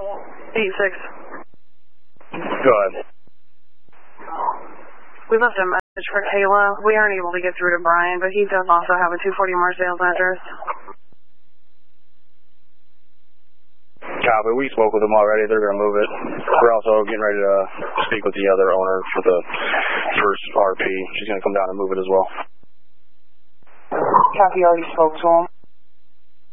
86. Go ahead. We left a message for Kayla. We aren't able to get through to Brian, but he does also have a 240 Marseilles address. Copy. We spoke with them already. They're going to move it. We're also getting ready to speak with the other owner for the first RP. She's going to come down and move it as well. Copy, already spoke to him.